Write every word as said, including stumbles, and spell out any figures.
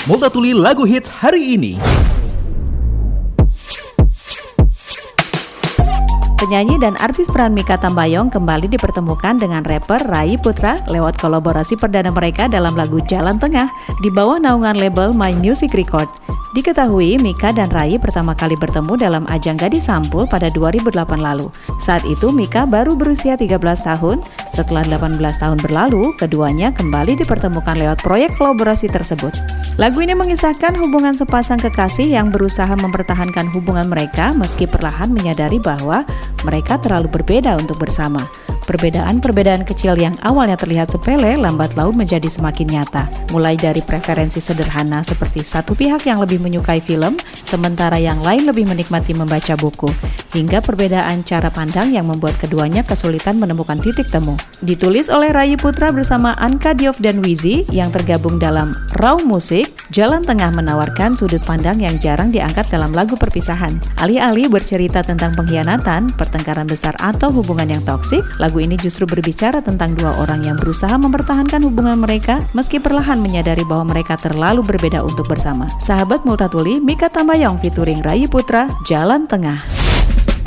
Multatuli lagu hits hari ini. Penyanyi dan artis peran Mikha Tambayong kembali dipertemukan dengan rapper Rai Putra lewat kolaborasi perdana mereka dalam lagu Jalan Tengah di bawah naungan label My Music Record. Diketahui Mikha dan Rai pertama kali bertemu dalam ajang Gadis Sampul pada dua ribu delapan lalu. Saat itu Mikha baru berusia tiga belas tahun. Setelah delapan belas tahun berlalu, keduanya kembali dipertemukan lewat proyek kolaborasi tersebut. Lagu ini mengisahkan hubungan sepasang kekasih yang berusaha mempertahankan hubungan mereka meski perlahan menyadari bahwa mereka terlalu berbeda untuk bersama. Perbedaan-perbedaan kecil yang awalnya terlihat sepele lambat laun menjadi semakin nyata. Mulai dari preferensi sederhana seperti satu pihak yang lebih menyukai film, sementara yang lain lebih menikmati membaca buku, hingga perbedaan cara pandang yang membuat keduanya kesulitan menemukan titik temu. Ditulis oleh Rai Putra bersama Anka Diov dan Wizi yang tergabung dalam Raw Musik, Jalan Tengah menawarkan sudut pandang yang jarang diangkat dalam lagu perpisahan. Alih-alih bercerita tentang pengkhianatan, pertengkaran besar atau hubungan yang toksik, lagu ini justru berbicara tentang dua orang yang berusaha mempertahankan hubungan mereka meski perlahan menyadari bahwa mereka terlalu berbeda untuk bersama. Sahabat Multatuli, Mikha Tambayong featuring Rai Putra, Jalan Tengah.